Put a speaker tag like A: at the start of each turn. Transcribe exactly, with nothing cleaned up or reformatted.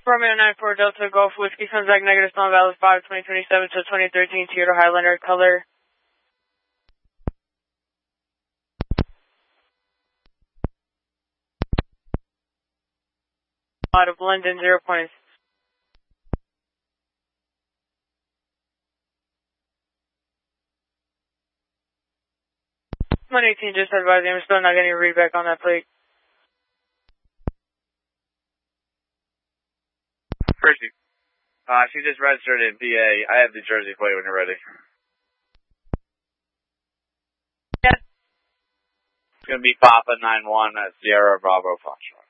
A: Romeo nine four Delta Golf Whiskey comes back negative Stone Valley five twenty twenty-seven to twenty thirteen Toyota Highlander color. Out of London zero points. one eighteen just advising I'm still not getting a read back on that plate.
B: Percy. Uh, she just registered in P A. I have the Jersey plate when you're ready.
A: Yes.
B: It's going to be Papa nine one at Sierra Bravo Foxtrot.